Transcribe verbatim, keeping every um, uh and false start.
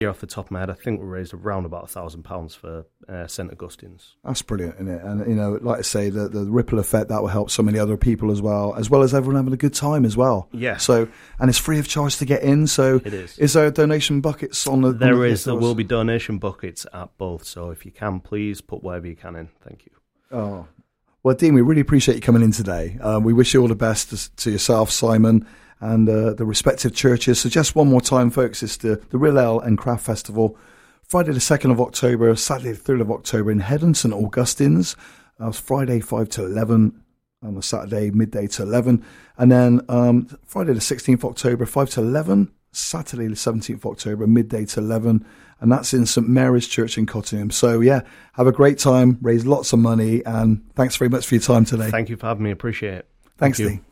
Off the top of my head, I think we raised around about a thousand pounds for uh, Saint Augustine's. That's brilliant, isn't it? And, you know, like I say, the, the ripple effect, that will help so many other people as well, as well as everyone having a good time as well. Yeah. So, and it's free of charge to get in. So it is. Is there donation buckets on the? There on the is. There will be donation buckets at both. So if you can, please put whatever you can in. Thank you. Oh, well, Dean, we really appreciate you coming in today. Um, we wish you all the best to, to yourself, Simon, and uh, the respective churches. So just one more time, folks, it's the, the Real Ale and Craft Festival, Friday the second of October, Saturday the third of October in Headon, Saint Augustine's. Uh, Friday five to eleven, on a Saturday midday to eleven. And then um, Friday the sixteenth of October, five to eleven. Saturday the seventeenth of October, midday to eleven. And that's in St Mary's Church in Cottingham. So, yeah, have a great time, raise lots of money, and thanks very much for your time today. Thank you for having me. Appreciate it. Thanks, Thank you. Dean.